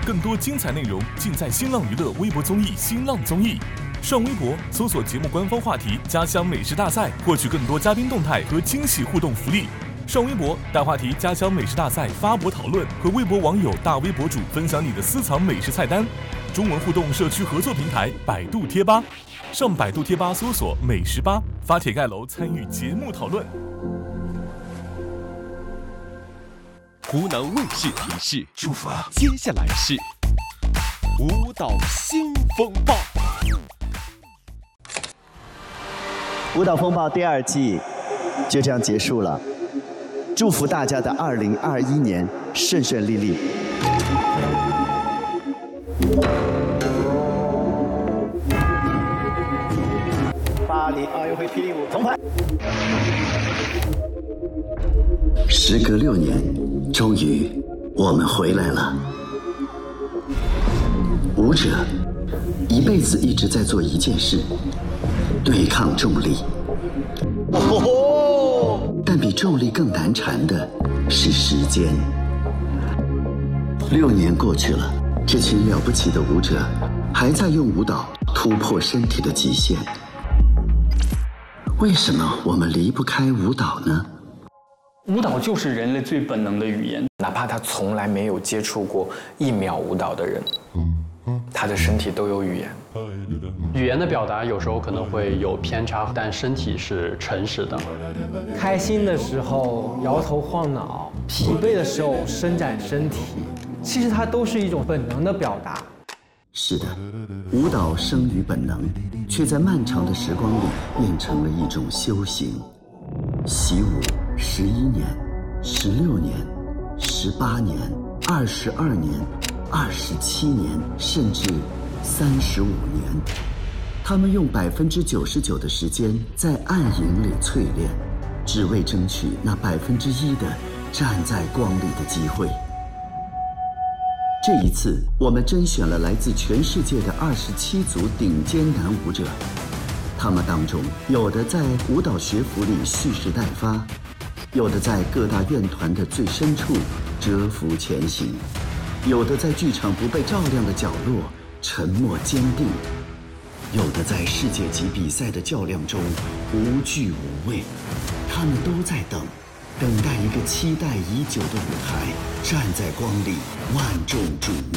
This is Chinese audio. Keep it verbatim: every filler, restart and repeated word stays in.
更多精彩内容尽在新浪娱乐微博综艺新浪综艺。上微博搜索节目官方话题“家乡美食大赛”，获取更多嘉宾动态和惊喜互动福利。上微博大话题“家乡美食大赛”发博讨论，和微博网友、大 V 博主分享你的私藏美食菜单。中文互动社区合作平台百度贴吧，上百度贴吧搜索“美食吧”，发帖盖楼参与节目讨论。 湖南卫视提示：祝福啊！接下来是舞蹈新风暴。 舞蹈风暴第二季就这样结束了，祝福大家的二零二一年顺顺利利。巴黎奥运会霹雳舞铜牌。时隔六年，终于我们回来了。舞者一辈子一直在做一件事，对抗重力。但比重力更难缠的是时间。六年过去了，这群了不起的舞者还在用舞蹈突破身体的极限。为什么我们离不开舞蹈呢？ 舞蹈就是人类最本能的语言， 哪怕他从来没有接触过一秒舞蹈的人，他的身体都有语言。 语言的表达有时候可能会有偏差，但身体是诚实的。 开心的时候摇头晃脑，疲惫的时候伸展身体，其实它都是一种本能的表达。 是的，舞蹈生于本能，却在漫长的时光里变成了一种修行。习舞十一年、十六年、十八年、二十二年、二十七年，甚至三十五年。他们用百分之九十九的时间在暗影里淬炼，只为争取那百分之一的站在光里的机会。这一次，我们甄选了来自全世界的二十七组顶尖男舞者，他们当中有的在舞蹈学府里蓄势待发，有的在各大院团的最深处蛰伏前行，有的在剧场不被照亮的角落沉默坚定，有的在世界级比赛的较量中无惧无畏。他们都在等等待一个期待已久的舞台，站在光里万众瞩目。